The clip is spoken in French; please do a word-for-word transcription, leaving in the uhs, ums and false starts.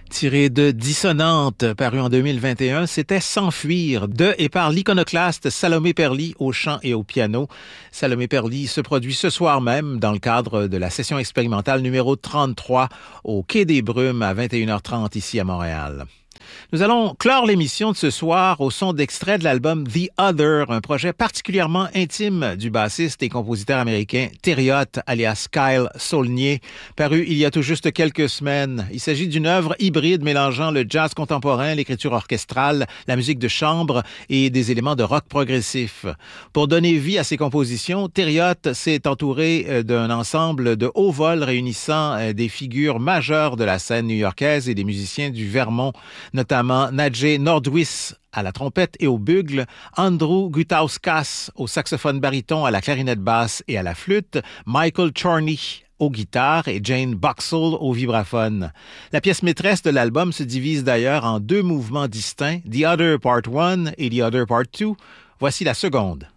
Tiré de Dissonante, paru en deux mille vingt et un, c'était S'enfuir, de et par l'iconoclaste Salomé Perly au chant et au piano. Salomé Perly se produit ce soir même dans le cadre de la session expérimentale numéro trente-trois au Quai des Brumes à vingt et une heures trente ici à Montréal. Nous allons clore l'émission de ce soir au son d'extrait de l'album The Other, un projet particulièrement intime du bassiste et compositeur américain Thériot, alias Kyle Saulnier, paru il y a tout juste quelques semaines. Il s'agit d'une œuvre hybride mélangeant le jazz contemporain, l'écriture orchestrale, la musique de chambre et des éléments de rock progressif. Pour donner vie à ses compositions, Thériot s'est entouré d'un ensemble de haut vol réunissant des figures majeures de la scène new-yorkaise et des musiciens du Vermont, notamment Nadje Nordwis à la trompette et au bugle, Andrew Gutauskas au saxophone baryton, à la clarinette basse et à la flûte, Michael Chorney aux guitares et Jane Boxall au vibraphone. La pièce maîtresse de l'album se divise d'ailleurs en deux mouvements distincts, The Other Part one et The Other Part two. Voici la seconde.